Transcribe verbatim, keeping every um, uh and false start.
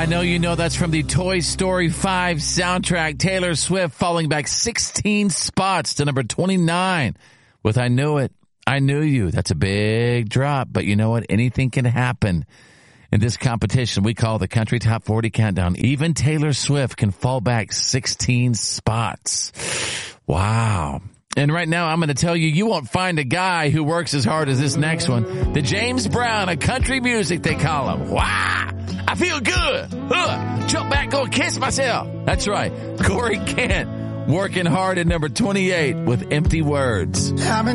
I know you know that's from the Toy Story five soundtrack. Taylor Swift falling back sixteen spots to number twenty-nine with I Knew It, I Knew You. That's a big drop, but you know what? Anything can happen in this competition we call the Country Top forty Countdown. Even Taylor Swift can fall back sixteen spots. Wow. And right now, I'm going to tell you, you won't find a guy who works as hard as this next one. The James Brown of country music, they call him. Wow! I feel good. Huh. Jump back, go kiss myself. That's right. Corey Kent working hard at number twenty-eight with Empty Words.